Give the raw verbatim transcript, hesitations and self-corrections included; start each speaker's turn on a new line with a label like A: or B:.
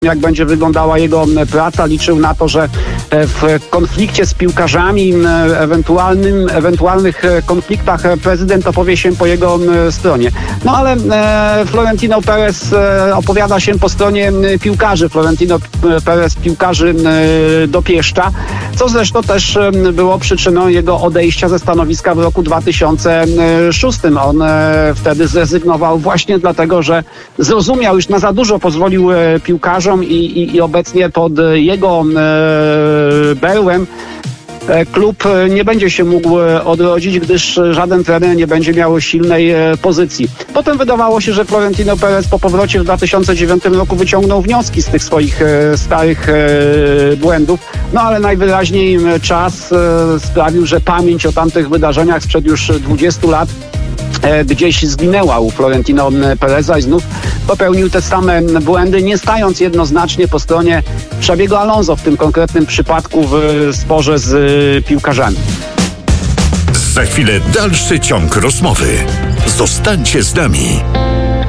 A: jak będzie wyglądała jego praca. Liczył na to, że w konflikcie z piłkarzami, ewentualnym, ewentualnych konfliktach prezydent opowie się po jego stronie. No ale Florentino Perez opowiada się po stronie piłkarzy. Florentino Perez piłkarzy dopieszcza, co zresztą też było przyczyną jego odejścia ze stanowiska w roku dwa tysiące szóstym. On wtedy zrezygnował właśnie dlatego, że zrozumiał, już na za dużo pozwolił piłkarzom i, i, i obecnie pod jego e, berłem klub nie będzie się mógł odrodzić, gdyż żaden trener nie będzie miał silnej pozycji. Potem wydawało się, że Florentino Perez po powrocie w dwa tysiące dziewiątym roku wyciągnął wnioski z tych swoich starych błędów, no ale najwyraźniej czas sprawił, że pamięć o tamtych wydarzeniach sprzed już dwudziestu lat gdzieś zginęła u Florentino Pereza i znów popełnił te same błędy, nie stając jednoznacznie po stronie Xabiego Alonso w tym konkretnym przypadku w sporze z piłkarzami.
B: Za chwilę dalszy ciąg rozmowy. Zostańcie z nami.